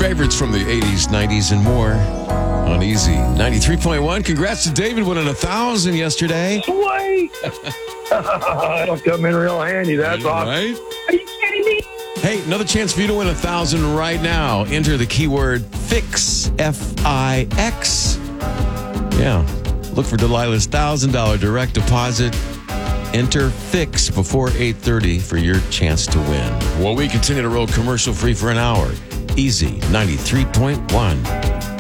favorites from the 80s, 90s, and more on Easy 93.1. Congrats to David winning 1,000 yesterday. Sweet! That'll come in real handy. That's awesome. Right? Are you kidding me? Hey, another chance for you to win 1,000 right now. Enter the keyword FIX, F-I-X. Yeah. Look for Delilah's $1,000 direct deposit. Enter FIX before 8:30 for your chance to win. Well, we continue to roll commercial free for an hour. Easy 93.1.